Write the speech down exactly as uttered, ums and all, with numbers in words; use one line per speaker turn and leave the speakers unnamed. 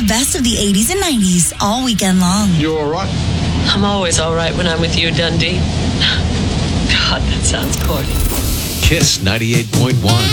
best of the eighties and nineties all weekend long.
You all right?
I'm always all right when I'm with you, Dundee. God, that sounds corny.
Kiss ninety-eight point one.